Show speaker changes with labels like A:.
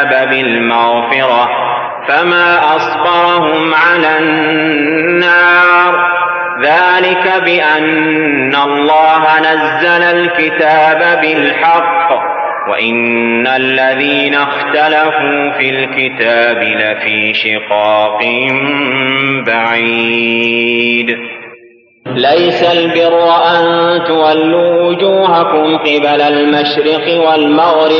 A: بالمغفرة فما أصبرهم على النار ذلك بأن الله نزل الكتاب بالحق وإن الذين اختلفوا في الكتاب لفي شقاق بعيد. ليس البر أن تولوا وجوهكم قبل المشرق والمغرب